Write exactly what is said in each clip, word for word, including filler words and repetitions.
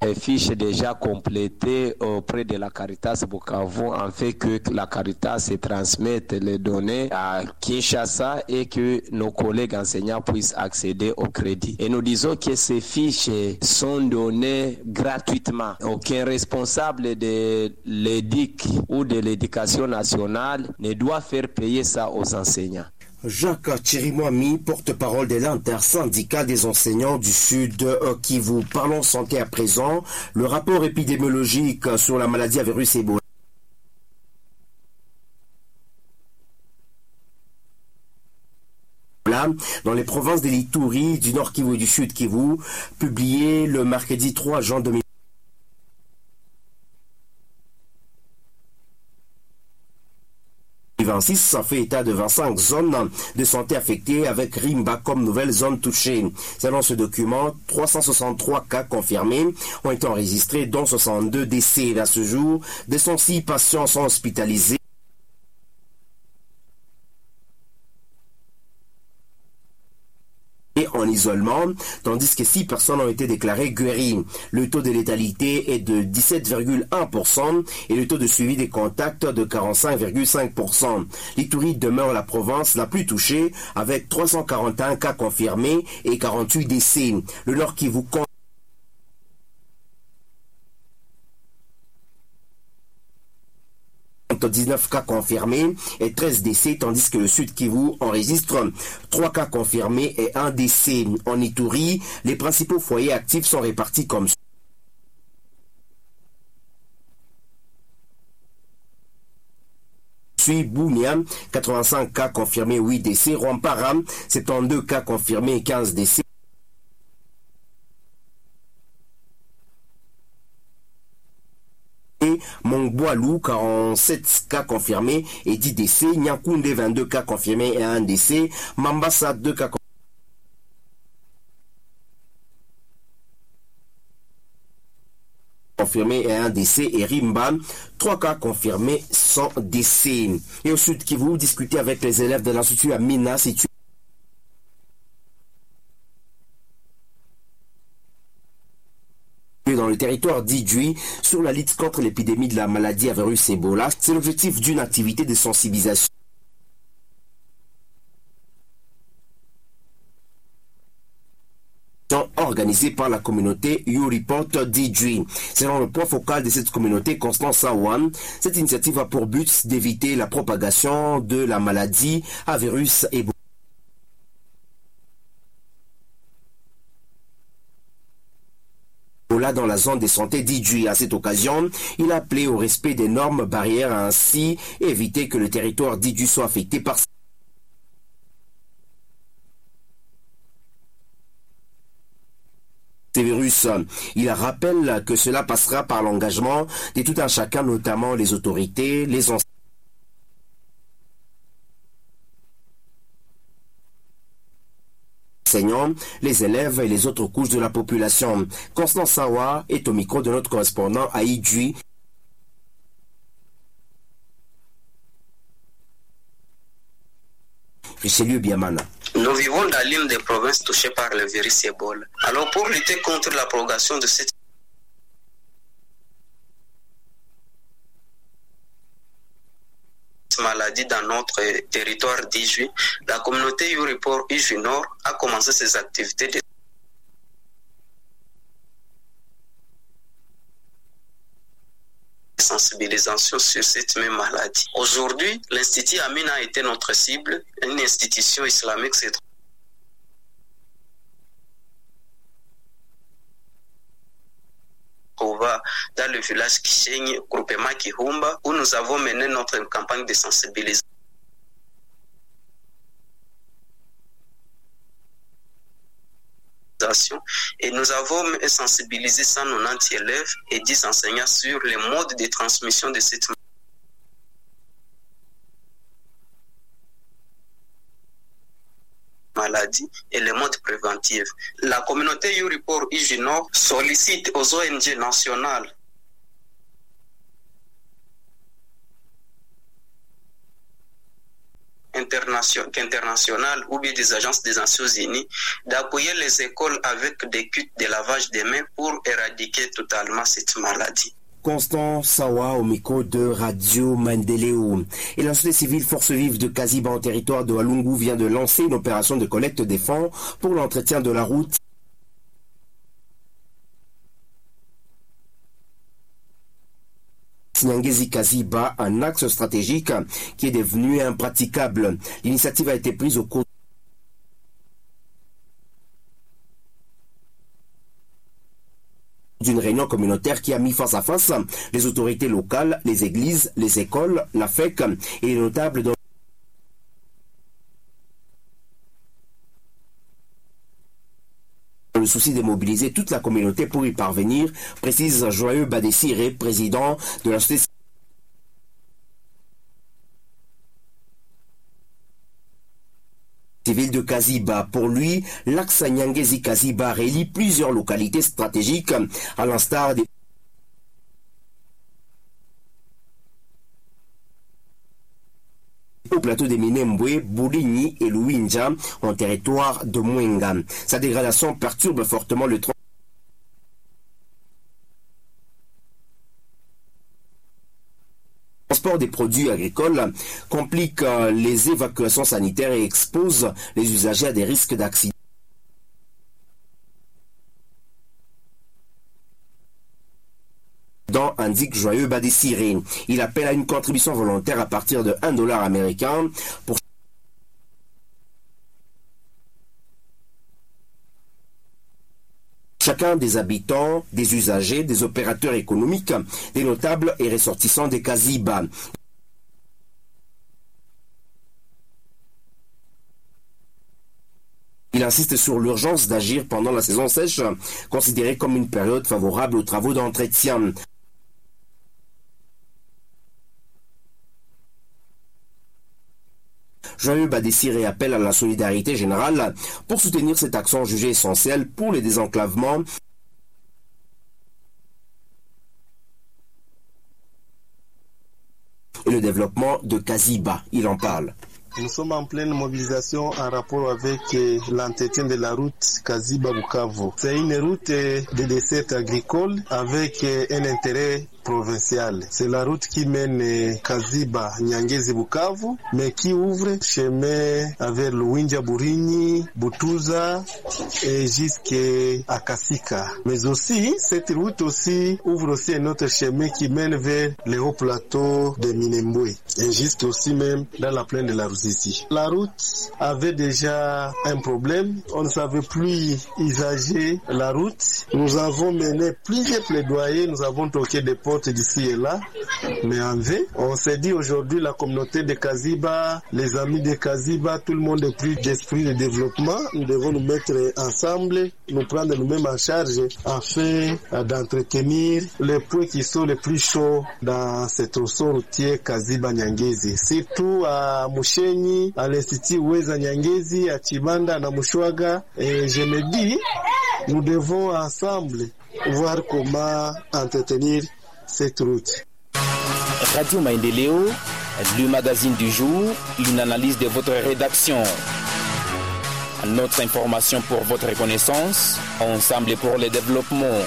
les fiches déjà complétées auprès de la Caritas Bukavu en fait que la Caritas se transmette les données à Kinshasa et que nos collègues enseignants puissent accéder au crédit. Et nous disons que ces fiches sont données gratuitement. Aucun responsable de l'E D I C ou de l'éducation nationale ne doit faire payer ça aux enseignants. Jacques Chirimwami, porte-parole de l'intersyndicat des enseignants du Sud euh, Kivu. Parlons santé à présent. Le rapport épidémiologique sur la maladie à virus Ebola dans les provinces de l'Ituri, du Nord Kivu et du Sud Kivu, publié le mercredi trois juin deux mille vingt-six, ça fait état de vingt-cinq zones de santé affectées avec Rimba comme nouvelle zone touchée. Selon ce document, trois cent soixante-trois cas confirmés ont été enregistrés, dont soixante-deux décès. À ce jour, deux cent six patients sont hospitalisés en isolement, tandis que six personnes ont été déclarées guéries. Le taux de létalité est de dix-sept virgule un pour cent et le taux de suivi des contacts de quarante-cinq virgule cinq pour cent. L'Ituri demeure la province la plus touchée avec trois cent quarante et un cas confirmés et quarante-huit décès. Le Nord Kivu compte dix-neuf cas confirmés et treize décès, tandis que le Sud Kivu enregistre trois cas confirmés et un décès. En Ituri, les principaux foyers actifs sont répartis comme suit. Bounia, quatre-vingt-cinq cas confirmés, huit décès. Rwampara, soixante-douze cas confirmés et quinze décès. Mongboalou, quarante-sept cas confirmés et dix décès. Nyankounde, vingt-deux cas confirmés et un décès. Mambasa, deux cas confirmés et un décès. Et Rimba, trois cas confirmés sans décès. Et au Sud Kivu, discuter avec les élèves de l'Institut Amina, situé dans le territoire d'Idjui sur la lutte contre l'épidémie de la maladie à virus Ebola. C'est l'objectif d'une activité de sensibilisation organisée par la communauté YouReport d'Idjui. Selon le point focal de cette communauté, Constance Awan, cette initiative a pour but d'éviter la propagation de la maladie à virus Ebola dans la zone de santé d'Idjui. À cette occasion, il a appelé au respect des normes barrières, ainsi éviter que le territoire d'Idjui soit affecté par ces virus. Il rappelle que cela passera par l'engagement de tout un chacun, notamment les autorités, les enseignants, les élèves et les autres couches de la population. Constance Sawa est au micro de notre correspondant à Idjui. Richelieu Biamana. Nous vivons dans l'une des provinces touchées par le virus Ebola. Alors pour lutter contre la propagation de cette maladie dans notre territoire d'Idjui, la communauté YouReport Idjui Nord a commencé ses activités de sensibilisation sur cette même maladie. Aujourd'hui, l'Institut Amina a été notre cible, une institution islamique s'est trouva dans le village Kishenyi, groupement Kihumba, où nous avons mené notre campagne de sensibilisation et nous avons sensibilisé cent quatre-vingt-dix élèves et dix enseignants sur les modes de transmission de cette maladie et les modes préventifs. La communauté YouReport Idjui Nord sollicite aux O N G nationales internation, internationales ou bien des agences des Nations Unies d'appuyer les écoles avec des kits de lavage des mains pour éradiquer totalement cette maladie. Constant Sawa au micro de Radio Mandeleo. Et la société civile Force Vive de Kaziba en territoire de Walungu vient de lancer une opération de collecte des fonds pour l'entretien de la route Nyangezi Kaziba, un axe stratégique qui est devenu impraticable. L'initiative a été prise au cours d'une réunion communautaire qui a mis face à face les autorités locales, les églises, les écoles, la F E C et les notables dans le souci de mobiliser toute la communauté pour y parvenir, précise Joyeux Badessiré, président de la société civile de Kaziba. Pour lui, l'axe Nyangezi Kaziba relie plusieurs localités stratégiques, à l'instar des au plateau des Minembwe, Bouligny et Luinja, en territoire de Mwenga. Sa dégradation perturbe fortement le transport des produits agricoles, complique les évacuations sanitaires et expose les usagers à des risques d'accident. Indique Joyeux Badessiré. Il appelle à une contribution volontaire à partir de un dollar américain pour chacun des habitants, des usagers, des opérateurs économiques, des notables et ressortissants des Kaziba. Il insiste sur l'urgence d'agir pendant la saison sèche, considérée comme une période favorable aux travaux d'entretien. Joyeux Badessiré appelle à la solidarité générale pour soutenir cette action jugée essentielle pour le désenclavement et le développement de Kaziba. Il en parle. Nous sommes en pleine mobilisation en rapport avec euh, l'entretien de la route Kaziba-Bukavu. C'est une route euh, de dessert agricole avec euh, un intérêt provincial. C'est la route qui mène euh, Kaziba, Nyangezi, Bukavu, mais qui ouvre chemin vers Luinja, Burini, Butuza et jusqu'à Kasika. Mais aussi, cette route aussi ouvre aussi un autre chemin qui mène vers le haut plateau de Minembwe et jusqu'à aussi même dans la plaine de la Ruzizi. La route avait déjà un problème. On ne savait plus usager la route. Nous avons mené plusieurs plaidoyers. Nous avons toqué des portes d'ici et là. Mais en vain, on s'est dit aujourd'hui la communauté de Kaziba, les amis de Kaziba, tout le monde est pris d'esprit de développement. Nous devons nous mettre ensemble, nous prendre nous-mêmes en charge afin d'entretenir les points qui sont les plus chauds dans ce tronçon routier Kaziba-Nyangezi. Surtout à Mouchenyi, à l'Institut Weza Nyangezi, à Chibanda, à Mouchwaga. Et je me dis, nous devons ensemble voir comment entretenir cette route. Radio Maendeleo, le magazine du jour, une analyse de votre rédaction. Notre information pour votre connaissance, ensemble pour le développement.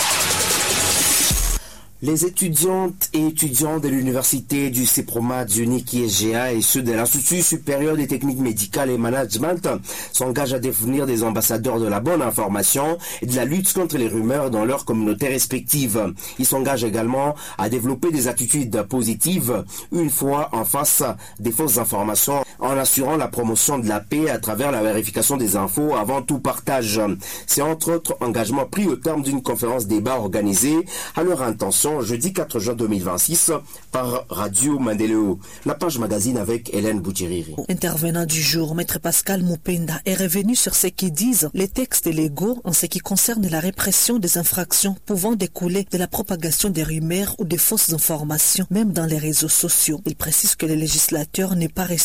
Les étudiantes et étudiants de l'université du CEPROMA, du N I C I S G A et ceux de l'Institut supérieur des techniques médicales et management s'engagent à devenir des ambassadeurs de la bonne information et de la lutte contre les rumeurs dans leurs communautés respectives. Ils s'engagent également à développer des attitudes positives une fois en face des fausses informations en assurant la promotion de la paix à travers la vérification des infos avant tout partage. C'est entre autres engagements pris au terme d'une conférence débat organisée à leur intention jeudi quatre juin deux mille vingt-six par Radio Mandeleo. La page magazine avec Hélène Boutiriri. Intervenant du jour, Maître Pascal Moupenda est revenu sur ce qui disent les textes légaux en ce qui concerne la répression des infractions pouvant découler de la propagation des rumeurs ou des fausses informations, même dans les réseaux sociaux. Il précise que le législateur n'est pas resté muet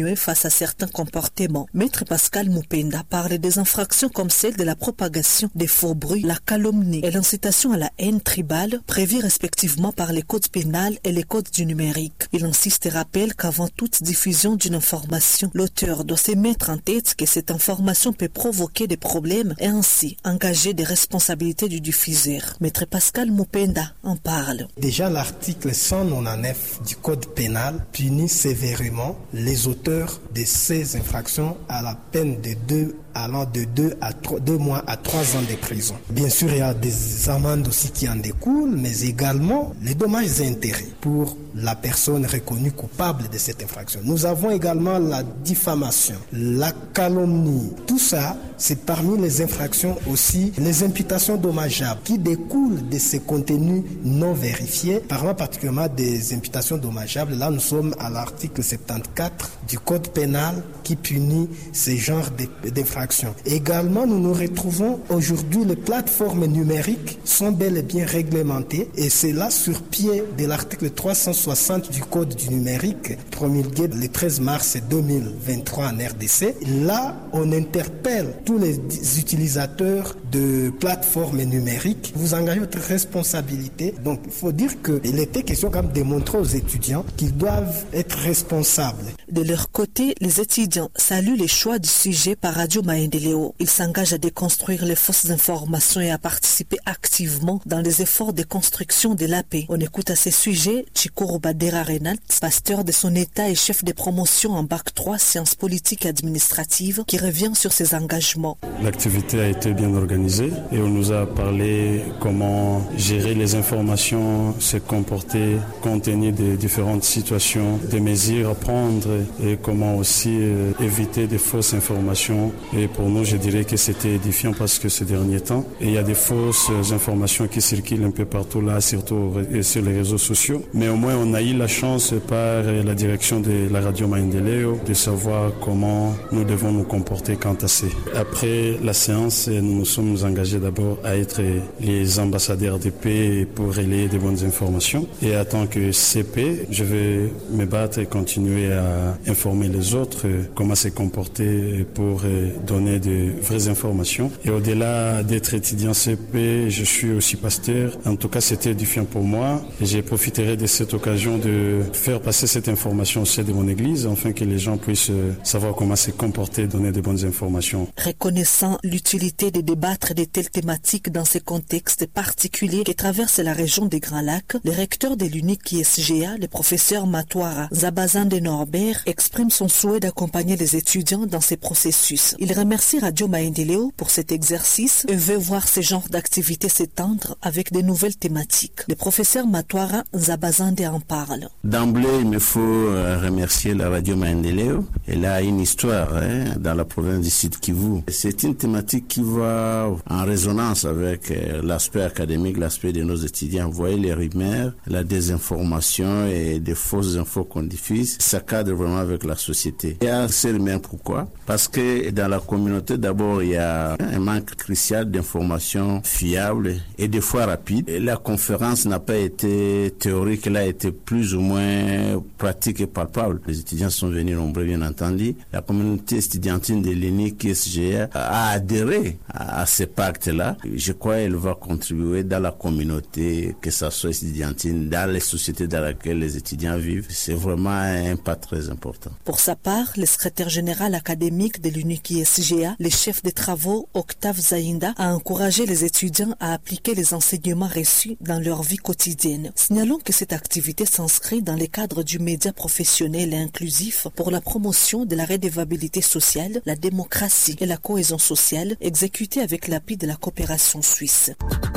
diminuer face à certains comportements. Maître Pascal Mupenda parle des infractions comme celle de la propagation des faux bruits, la calomnie et l'incitation à la haine tribale, prévues respectivement par les codes pénals et les codes du numérique. Il insiste et rappelle qu'avant toute diffusion d'une information, l'auteur doit se mettre en tête que cette information peut provoquer des problèmes et ainsi engager des responsabilités du diffuseur. Maître Pascal Mupenda en parle. Déjà, l'article cent quatre-vingt-dix-neuf du Code pénal punit sévèrement les auteurs de ces infractions à la peine de deux allant de deux à trois, deux mois à trois ans de prison. Bien sûr, il y a des amendes aussi qui en découlent, mais également les dommages et intérêts pour la personne reconnue coupable de cette infraction. Nous avons également la diffamation, la calomnie. Tout ça, c'est parmi les infractions aussi les imputations dommageables qui découlent de ces contenus non vérifiés. Parlant particulièrement des imputations dommageables, là nous sommes à l'article soixante-quatorze du Code pénal qui punit ce genre d'infractions. Également, nous nous retrouvons aujourd'hui, les plateformes numériques sont bel et bien réglementées et c'est là sur pied de l'article trois cent soixante du Code du numérique promulgué le treize mars deux mille vingt-trois en R D C. Là, on interpelle tous les utilisateurs de plateformes numériques. Vous engagez votre responsabilité. Donc, il faut dire qu'il était question quand même de montrer aux étudiants qu'ils doivent être responsables. De leur côté, les étudiants saluent les choix du sujet par Radio Maendeleo. Ils s'engagent à déconstruire les fausses informations et à participer activement dans les efforts de construction de la paix. On écoute à ces sujets Chikuru Badera Renat, pasteur de son état et chef de promotion en bac trois sciences politiques et administratives, qui revient sur ses engagements. L'activité a été bien organisée et on nous a parlé comment gérer les informations, se comporter compte tenu des différentes situations, des mesures à prendre et comment aussi euh, éviter des fausses informations. Et pour nous, je dirais que c'était édifiant parce que ces derniers temps, il y a des fausses informations qui circulent un peu partout là, surtout sur les réseaux sociaux. Mais au moins, on a eu la chance par la direction de la Radio Maendeleo de savoir comment nous devons nous comporter quant à ça. Après la séance, nous nous sommes engagés d'abord à être les ambassadeurs de paix pour relayer des bonnes informations. Et en tant que C P, je vais me battre et continuer à informer les autres comment se comporter pour donner de vraies informations. Et au-delà d'être étudiant C P, je suis aussi pasteur. En tout cas, c'était édifiant pour moi. Et je profiterai de cette occasion de faire passer cette information au sein de mon église, afin que les gens puissent savoir comment se comporter, donner de bonnes informations. Reconnaissant l'utilité de débattre de telles thématiques dans ces contextes particuliers qui traversent la région des Grands Lacs, le recteur de l'unique I S G A, le professeur Matouara Zabazande Norbert, exprime son souhait d'accompagner les étudiants dans ces processus. Il remercie Radio Maendeleo pour cet exercice et veut voir ce genre d'activités s'étendre avec de nouvelles thématiques. Le professeur Matouara Zabazande en parle. D'emblée, il me faut remercier la Radio Maendeleo. Elle a une histoire hein, dans la province du Sud Kivu. C'est une thématique qui va en résonance avec l'aspect académique, l'aspect de nos étudiants. Vous voyez les rumeurs, la désinformation et des fausses infos qu'on diffuse, ça cadre vraiment avec la société. Il y a ces rumeurs, pourquoi? Parce que dans la communauté, d'abord, il y a un manque crucial d'informations fiables et des fois rapides. Et la conférence n'a pas été théorique, elle a été plus ou moins pratique et palpable. Les étudiants sont venus nombreux, bien entendu. La communauté étudiantine de l'U N I C I S G A a adhéré à, à ce pacte-là. Je crois qu'elle va contribuer dans la communauté, que ça soit étudiantine, dans les sociétés dans lesquelles les étudiants vivent. C'est vraiment un pas très important. Pour sa part, le secrétaire général académique de l'U N I C I S G A, le chef des travaux Octave Zainda, a encouragé les étudiants à appliquer les enseignements reçus dans leur vie quotidienne. Signalons que cette activité s'inscrit dans le cadre du média professionnel et inclusif pour la promotion de la redevabilité sociale, la démocratie et la cohésion sociale, exécutée avec l'appui de la coopération suisse.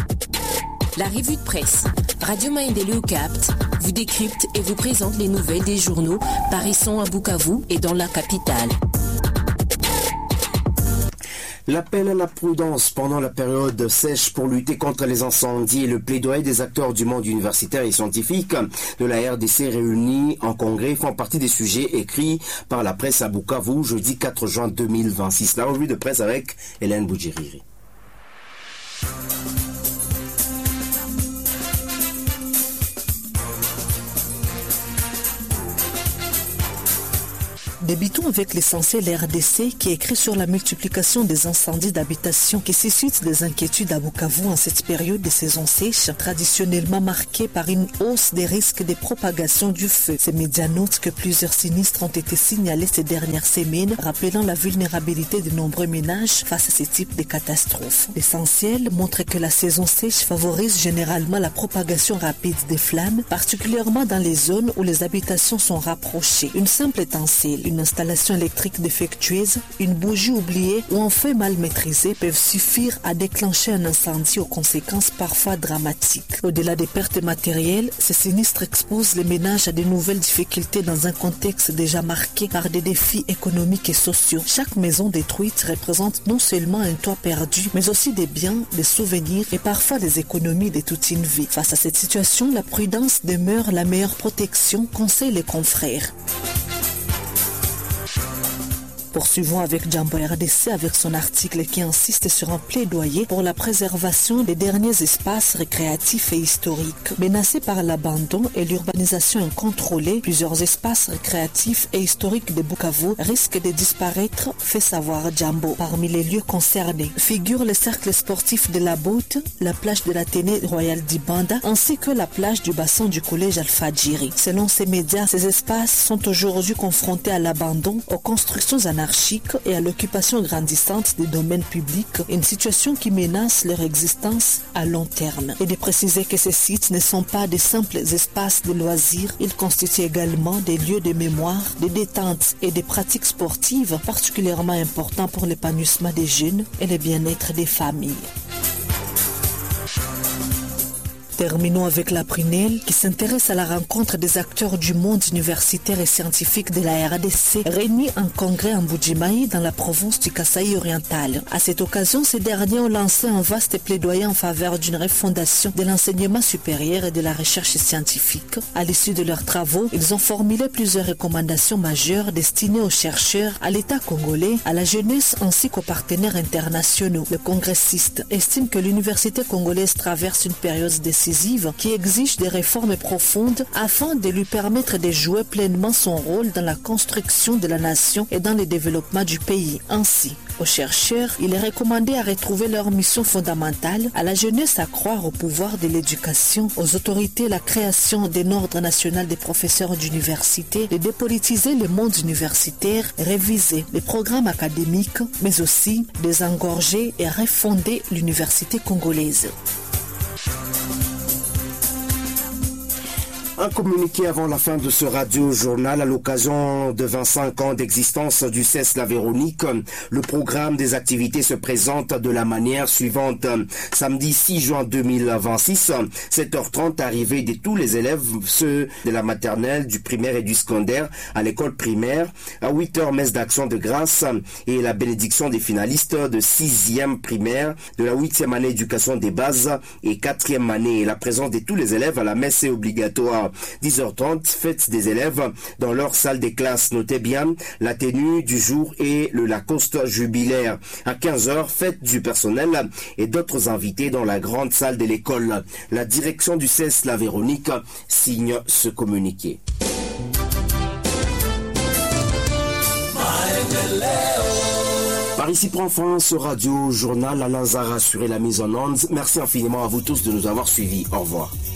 La revue de presse. Radio Maendeleo capte, vous décrypte et vous présente les nouvelles des journaux paraissant à Bukavu et dans la capitale. L'appel à la prudence pendant la période sèche pour lutter contre les incendies et le plaidoyer des acteurs du monde universitaire et scientifique de la R D C réunis en congrès font partie des sujets écrits par la presse à Bukavu jeudi quatre juin deux mille vingt-six. La revue de presse avec Hélène Boudjiriri. Débutons avec l'essentiel R D C qui écrit sur la multiplication des incendies d'habitation qui suscitent des inquiétudes à Bukavu en cette période de saison sèche, traditionnellement marquée par une hausse des risques de propagation du feu. Ces médias notent que plusieurs sinistres ont été signalés ces dernières semaines, rappelant la vulnérabilité de nombreux ménages face à ce type de catastrophes. L'essentiel montre que la saison sèche favorise généralement la propagation rapide des flammes, particulièrement dans les zones où les habitations sont rapprochées. Une simple étincelle, une installation électrique défectueuse, une bougie oubliée ou un feu mal maîtrisé peuvent suffire à déclencher un incendie aux conséquences parfois dramatiques. Au-delà des pertes matérielles, ces sinistres exposent les ménages à de nouvelles difficultés dans un contexte déjà marqué par des défis économiques et sociaux. Chaque maison détruite représente non seulement un toit perdu, mais aussi des biens, des souvenirs et parfois des économies de toute une vie. Face à cette situation, la prudence demeure la meilleure protection, conseillent les confrères. Poursuivons avec Jambo R D C avec son article qui insiste sur un plaidoyer pour la préservation des derniers espaces récréatifs et historiques. Menacés par l'abandon et l'urbanisation incontrôlée, plusieurs espaces récréatifs et historiques de Bukavu risquent de disparaître, fait savoir Jambo. Parmi les lieux concernés figurent le cercle sportif de la Boute, la plage de l'Athénée Royal d'Ibanda ainsi que la plage du bassin du collège Alpha-Djiri. Selon ces médias, ces espaces sont aujourd'hui confrontés à l'abandon, aux constructions anarchiques et à l'occupation grandissante des domaines publics, une situation qui menace leur existence à long terme. Et de préciser que ces sites ne sont pas de simples espaces de loisirs, ils constituent également des lieux de mémoire, de détente et de pratiques sportives particulièrement importants pour l'épanouissement des jeunes et le bien-être des familles. Terminons avec la Prunelle qui s'intéresse à la rencontre des acteurs du monde universitaire et scientifique de la R D C réunis en congrès en Bujimaï dans la province du Kasaï oriental. À cette occasion, ces derniers ont lancé un vaste plaidoyer en faveur d'une refondation de l'enseignement supérieur et de la recherche scientifique. À l'issue de leurs travaux, ils ont formulé plusieurs recommandations majeures destinées aux chercheurs, à l'État congolais, à la jeunesse ainsi qu'aux partenaires internationaux. Le congressiste estime que l'université congolaise traverse une période décisive qui exige des réformes profondes afin de lui permettre de jouer pleinement son rôle dans la construction de la nation et dans le développement du pays. Ainsi, aux chercheurs, il est recommandé à retrouver leur mission fondamentale, à la jeunesse à croire au pouvoir de l'éducation, aux autorités la création d'un ordre national des professeurs d'université, de dépolitiser le monde universitaire, réviser les programmes académiques, mais aussi désengorger et refonder l'université congolaise. Un communiqué avant la fin de ce radio-journal à l'occasion de vingt-cinq ans d'existence du C E S La Véronique. Le programme des activités se présente de la manière suivante. Samedi six juin deux mille vingt-six, sept heures trente, arrivée de tous les élèves, ceux de la maternelle, du primaire et du secondaire à l'école primaire. À huit heures, messe d'action de grâce et la bénédiction des finalistes de sixième primaire, de la huitième année éducation des bases et quatrième année. La présence de tous les élèves à la messe est obligatoire. dix heures trente, fête des élèves dans leur salle des classes. Notez bien la tenue du jour et le Lacoste jubilaire. À quinze heures, fête du personnel et d'autres invités dans la grande salle de l'école. La direction du C E S La Véronique signe ce communiqué. Par ici prend fin ce radio journal. Alain Zara assuré la mise en onde. Merci infiniment à vous tous de nous avoir suivis. Au revoir.